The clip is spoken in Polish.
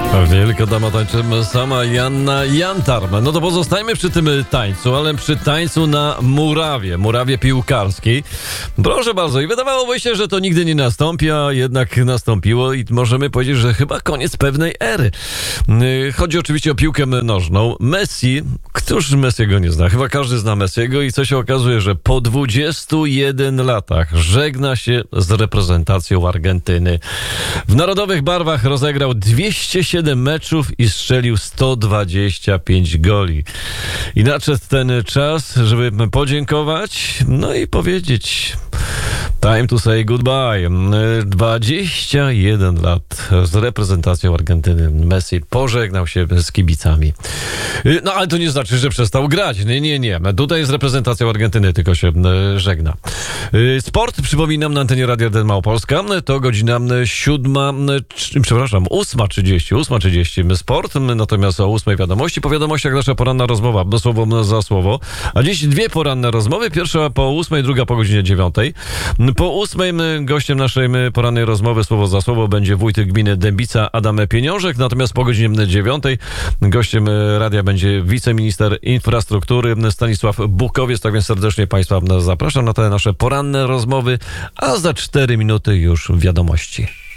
Wielka dama tańczy sama Joanna Jantarm. No to pozostajmy przy tym tańcu, ale przy tańcu na murawie piłkarskiej. Proszę bardzo, i wydawałoby się, że to nigdy nie nastąpi, a jednak nastąpiło i możemy powiedzieć, że chyba koniec pewnej ery. Chodzi oczywiście o piłkę nożną. Messi, któż Messiego nie zna? Chyba każdy zna Messiego i co się okazuje, że po 21 latach żegna się z reprezentacją Argentyny. W narodowych barwach rozegrał 207 meczów i strzelił 125 goli. I nadszedł ten czas, żeby podziękować, no i powiedzieć time to say goodbye. 21 lat z reprezentacją Argentyny. Messi pożegnał się z kibicami. No ale to nie znaczy, że przestał grać. Nie. Tutaj z reprezentacją Argentyny tylko się żegna. Sport, przypominam, na antenie Radia Den Małopolska. To godzina 8:30 sport, natomiast o 8 wiadomości. Po wiadomościach nasza poranna rozmowa, słowo za słowo. A dziś dwie poranne rozmowy. Pierwsza po 8, druga po godzinie 9. Po 8 gościem naszej porannej rozmowy słowo za słowo będzie wójt gminy Dębica Adam Pieniążek, natomiast po godzinie 9 gościem radia będzie wiceminister infrastruktury Stanisław Bukowiec. Tak więc serdecznie Państwa zapraszam na te nasze poranne rozmowy, a za 4 minuty już wiadomości.